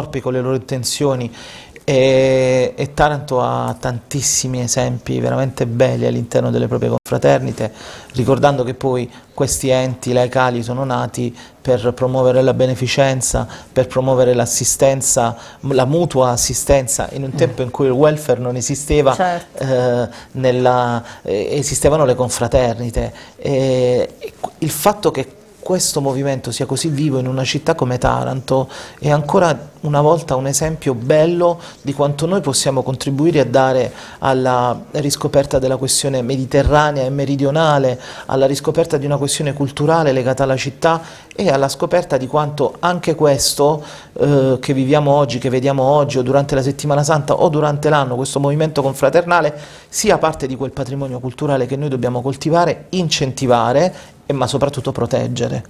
corpi, con le loro intenzioni, e Taranto ha tantissimi esempi veramente belli all'interno delle proprie confraternite, ricordando che poi questi enti laicali sono nati per promuovere la beneficenza, per promuovere l'assistenza, la mutua assistenza, in un tempo in cui il welfare non esisteva. Certo. Esistevano le confraternite. Il fatto che questo movimento sia così vivo in una città come Taranto è ancora una volta un esempio bello di quanto noi possiamo contribuire a dare alla riscoperta della questione mediterranea e meridionale, alla riscoperta di una questione culturale legata alla città e alla scoperta di quanto anche questo che viviamo oggi, che vediamo oggi o durante la Settimana Santa o durante l'anno, questo movimento confraternale, sia parte di quel patrimonio culturale che noi dobbiamo coltivare, incentivare ma soprattutto proteggere.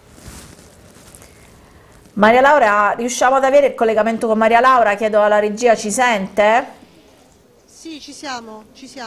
Maria Laura, riusciamo ad avere il collegamento con Maria Laura? Chiedo alla regia, ci sente? Sì, ci siamo.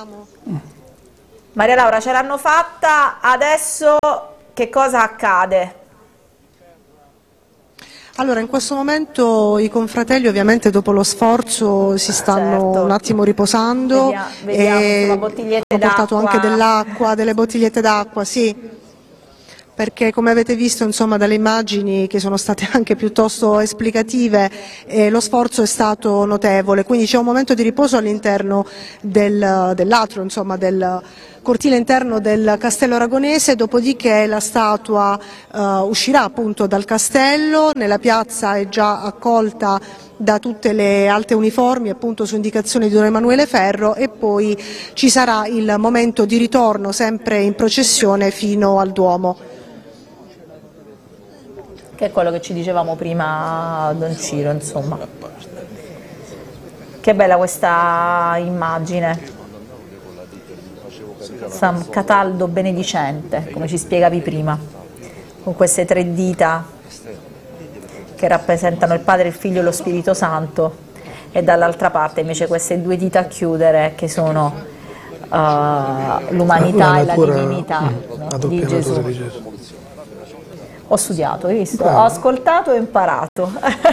Maria Laura, ce l'hanno fatta, adesso che cosa accade? Allora, in questo momento i confratelli ovviamente dopo lo sforzo si stanno un attimo riposando. Vediamo, e hanno portato anche dell'acqua, delle bottigliette d'acqua, sì. Perché come avete visto insomma dalle immagini che sono state anche piuttosto esplicative, lo sforzo è stato notevole, quindi c'è un momento di riposo all'interno dell'atrio, insomma del cortile interno del Castello Aragonese, dopodiché la statua uscirà appunto dal castello, nella piazza è già accolta da tutte le alte uniformi appunto su indicazione di Don Emanuele Ferro e poi ci sarà il momento di ritorno sempre in processione fino al Duomo. Che è quello che ci dicevamo prima, Don Ciro, insomma. Che bella questa immagine. San Cataldo benedicente, come ci spiegavi prima, con queste 3 dita che rappresentano il Padre, il Figlio e lo Spirito Santo, e dall'altra parte invece queste 2 dita a chiudere che sono l'umanità e la divinità di Gesù. Ho studiato, hai visto? Bravo. Ho ascoltato e imparato.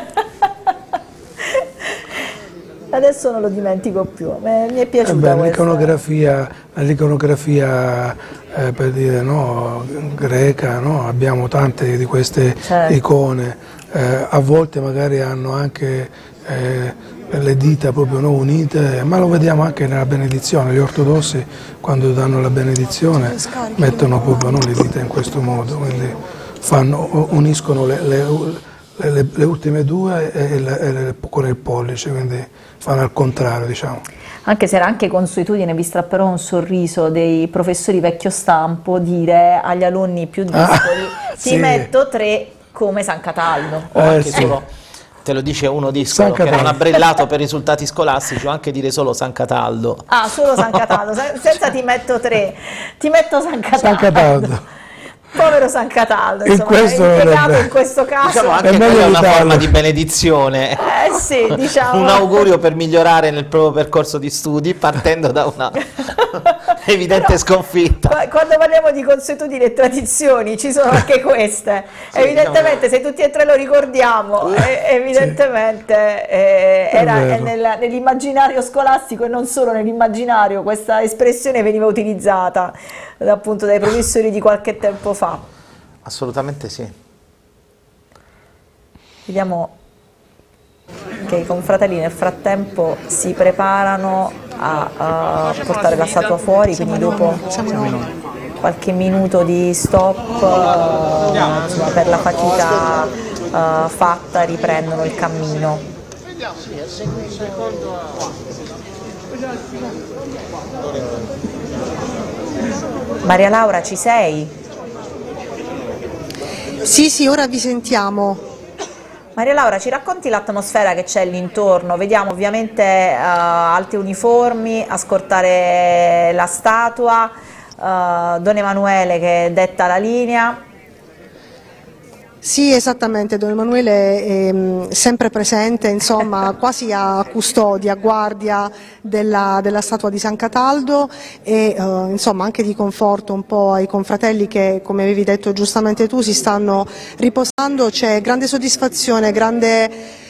Adesso non lo dimentico più, mi è piaciuta l'iconografia per dire, no, greca, no? Abbiamo tante di queste icone, a volte magari hanno anche le dita proprio no, unite, ma lo vediamo anche nella benedizione. Gli ortodossi quando danno la benedizione mettono proprio no, le dita in questo modo, quindi uniscono le ultime 2 con il pollice, quindi fanno al contrario, diciamo. Anche se era anche consuetudine, vi strapperò un sorriso dei professori vecchio stampo, dire agli alunni più discoli ti metto 3 come San Cataldo. Te lo dice uno discolo che non ha brillato per risultati scolastici, o anche dire solo San Cataldo. Ah, solo San Cataldo, senza ti metto 3, ti metto San Cataldo. San Cataldo. Povero San Cataldo, insomma, è impiegato in questo caso. Diciamo anche quella è una forma di benedizione. Sì, diciamo. Un augurio per migliorare nel proprio percorso di studi, partendo da una evidente sconfitta. Quando parliamo di consuetudini e tradizioni ci sono anche queste. Sì, evidentemente, se tutti e 3 lo ricordiamo, evidentemente era nell'immaginario scolastico e non solo nell'immaginario, questa espressione veniva utilizzata appunto dai professori di qualche tempo fa. Assolutamente sì. Vediamo che i confratelli nel frattempo si preparano a portare la statua fuori, quindi dopo qualche minuto di stop insomma, per la fatica fatta riprendono il cammino. Maria Laura, ci sei? Sì, ora vi sentiamo. Maria Laura, ci racconti l'atmosfera che c'è all'intorno? Vediamo ovviamente alte uniformi a scortare la statua, Don Emanuele che detta la linea. Sì, esattamente, Don Emanuele è sempre presente, insomma, quasi a custodia, a guardia della statua di San Cataldo e insomma anche di conforto un po' ai confratelli che, come avevi detto giustamente tu, si stanno riposando. C'è grande soddisfazione, grande